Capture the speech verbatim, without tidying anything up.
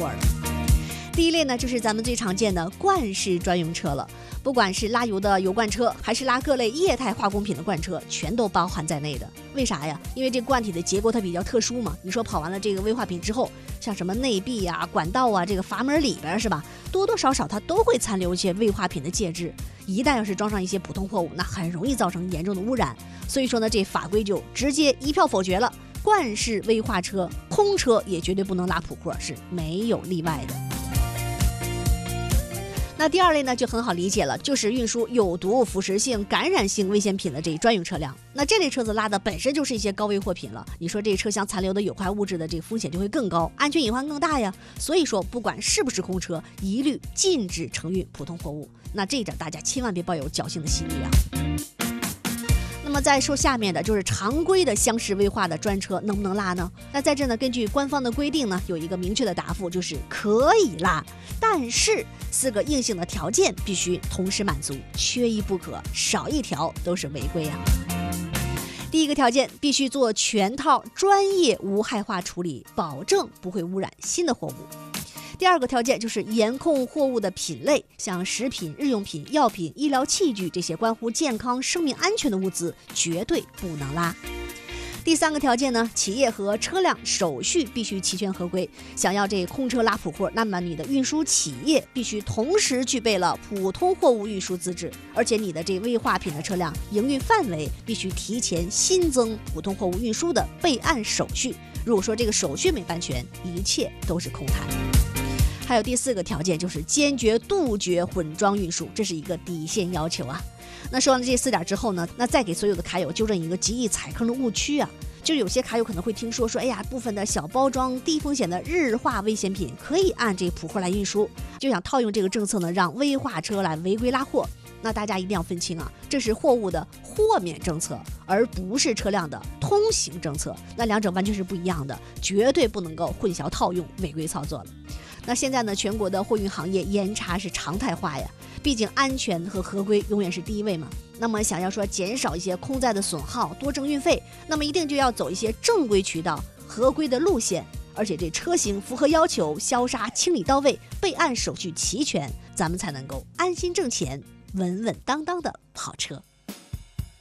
货了。第一类呢，就是咱们最常见的罐式专用车了，不管是拉油的油罐车，还是拉各类液态化工品的罐车，全都包含在内的。为啥呀？因为这罐体的结构它比较特殊嘛。你说跑完了这个危化品之后，像什么内壁啊、管道啊、这个阀门里边是吧，多多少少它都会残留一些危化品的介质。一旦要是装上一些普通货物，那很容易造成严重的污染。所以说呢，这法规就直接一票否决了，罐式危化车、空车也绝对不能拉普货，是没有例外的。那第二类呢就很好理解了，就是运输有毒、腐蚀性、感染性危险品的这专用车辆。那这类车子拉的本身就是一些高危货品了，你说这车厢残留的有害物质的这个风险就会更高，安全隐患更大呀。所以说不管是不是空车，一律禁止承运普通货物。那这一点大家千万别抱有侥幸的心理啊。那么再说下面的就是常规的厢式危化的专车能不能拉呢？那在这呢，根据官方的规定呢，有一个明确的答复，就是可以拉，但是四个硬性的条件必须同时满足，缺一不可，少一条都是违规啊。第一个条件，必须做全套专业无害化处理，保证不会污染新的货物。第二个条件就是严控货物的品类，像食品、日用品、药品、医疗器具这些关乎健康生命安全的物资绝对不能拉。第三个条件呢，企业和车辆手续必须齐全合规。想要这空车拉普货，那么你的运输企业必须同时具备了普通货物运输资质，而且你的这危化品的车辆营运范围必须提前新增普通货物运输的备案手续。如果说这个手续没办全，一切都是空谈。还有第四个条件，就是坚决杜绝混装运输，这是一个底线要求啊。那说完了这四点之后呢，那再给所有的卡友纠正一个极易踩坑的误区啊，就有些卡友可能会听说说，哎呀，部分的小包装、低风险的日化危险品可以按这普货来运输，就想套用这个政策呢，让危化车来违规拉货。那大家一定要分清啊，这是货物的豁免政策，而不是车辆的通行政策，那两者完全是不一样的，绝对不能够混淆套用、违规操作了。那现在呢，全国的货运行业严查是常态化呀，毕竟安全和合规永远是第一位嘛。那么想要说减少一些空载的损耗，多挣运费，那么一定就要走一些正规渠道、合规的路线，而且这车型符合要求，消杀清理到位，备案手续齐全，咱们才能够安心挣钱，稳稳当当的跑车。